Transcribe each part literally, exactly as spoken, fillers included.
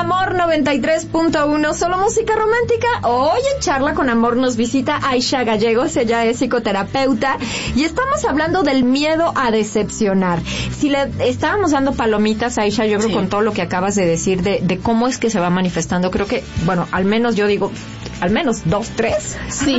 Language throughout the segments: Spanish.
Amor noventa y tres punto uno, solo música romántica. Hoy en Charla con Amor nos visita Aisha Gallegos, ella es psicoterapeuta y estamos hablando del miedo a decepcionar. Si le estábamos dando palomitas a Aisha, yo creo sí. con todo lo que acabas de decir de, de cómo es que se va manifestando, creo que, bueno, al menos yo digo, al menos dos, tres. Sí,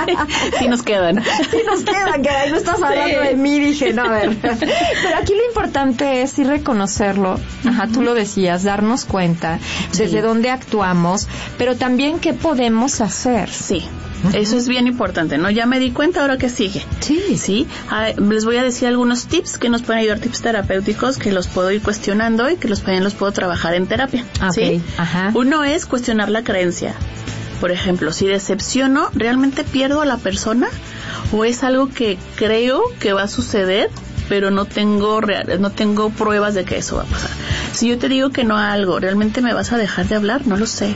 sí nos quedan. Sí nos quedan, que ahí no estás hablando sí. de mí, dije, no, a ver. Pero aquí lo importante es sí reconocerlo, ajá, tú lo decías, darnos cuenta sí. desde dónde actuamos, pero también qué podemos hacer. Sí. Uh-huh. Eso es bien importante, ¿no? Ya me di cuenta, ahora que sigue. Sí. Sí. Ah, les voy a decir algunos tips que nos pueden ayudar, tips terapéuticos que los puedo ir cuestionando y que los también los puedo trabajar en terapia. Okay. ¿Sí? Ajá. Uno es cuestionar la creencia. Por ejemplo, si decepciono, ¿realmente pierdo a la persona? ¿O es algo que creo que va a suceder, pero no tengo real, no tengo pruebas de que eso va a pasar? Si yo te digo que no a algo, ¿realmente me vas a dejar de hablar? No lo sé.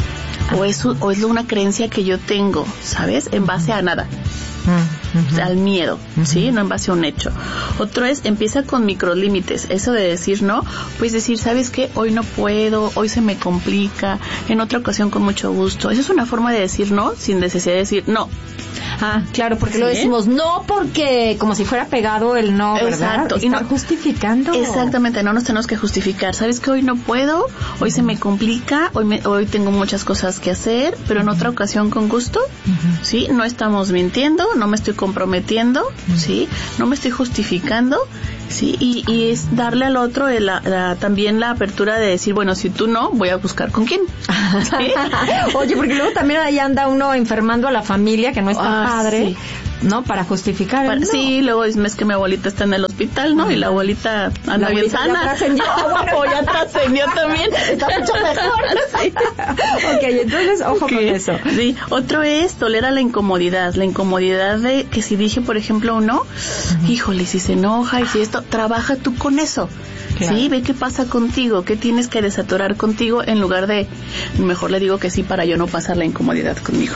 O es, o es una creencia que yo tengo, ¿sabes? En base a nada. Uh-huh. Al miedo, uh-huh. ¿sí? No en base a un hecho. Otro es, empieza con microlímites. Eso de decir no, pues decir, ¿sabes qué? Hoy no puedo, hoy se me complica, en otra ocasión con mucho gusto. Esa es una forma de decir no, sin necesidad de decir no. Ah, claro, porque ¿sí? lo decimos no porque como si fuera pegado el no, ¿verdad? Exacto. Estar no, justificando. Exactamente, no nos tenemos que justificar. ¿Sabes que hoy no puedo? Hoy uh-huh. se me complica, hoy me, hoy tengo muchas cosas que hacer, pero en uh-huh. otra ocasión con gusto, uh-huh. ¿sí? No estamos mintiendo, no me estoy comprometiendo, uh-huh. ¿sí? No me estoy justificando, ¿sí? Y, y es darle al otro la, la, también la apertura de decir, bueno, si tú no, voy a buscar con quién. ¿Sí? Oye, porque luego también ahí anda uno enfermando a la familia, que no es tan ah, padre, sí. ¿no? Para justificar. Para, no. Sí, luego es, es que mi abuelita está en el hospital, ¿no? Uh-huh. Y la abuelita anda la bien sana. Ya trascendió. O ya trascendió también. Está mucho mejor. Sí. Ok, entonces, ojo okay. con eso. Sí, otro es tolera la incomodidad. La incomodidad de que si dije, por ejemplo, un no, uh-huh. híjole, si se enoja y si esto, trabaja tú con eso. Claro. Sí, ve qué pasa contigo, qué tienes que desatorar contigo en lugar de, mejor le digo que sí para yo no pasar la incomodidad conmigo.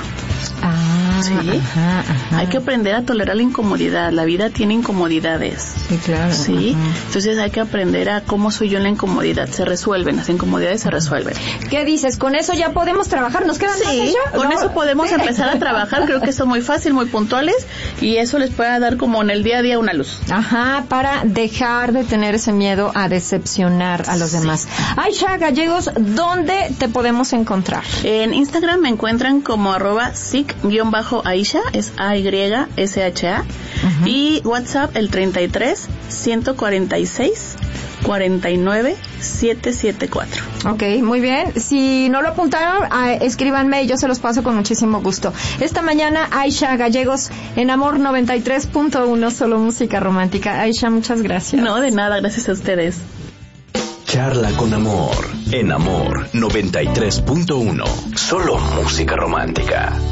Ah, sí. Ajá, ajá. Hay que aprender a tolerar la incomodidad. La vida tiene incomodidades. Sí, claro. Sí. Ajá. Entonces hay que aprender a cómo soy yo en la incomodidad. Se resuelven, las incomodidades se resuelven. ¿Qué dices? ¿Con eso ya podemos trabajar? ¿Nos quedan más Sí, ya? con no. eso podemos sí. empezar a trabajar. Creo que son muy fácil, muy puntuales y eso les puede dar como en el día a día una luz. Ajá, para dejar de tener ese miedo a decepcionar a los sí. demás. Aisha Gallegos, ¿dónde te podemos encontrar? En Instagram me encuentran como arroba sic-aisha, es A Y S H A, uh-huh. y WhatsApp el treinta y tres, ciento cuarenta y seis, cuarenta y nueve, setecientos setenta y cuatro. Ok, muy bien. Si no lo apuntaron, ah, escríbanme y yo se los paso con muchísimo gusto. Esta mañana, Aisha Gallegos en Amor noventa y tres punto uno, solo música romántica. Aisha, muchas gracias. No, de nada, gracias a ustedes. Charla con Amor en Amor noventa y tres punto uno, solo música romántica.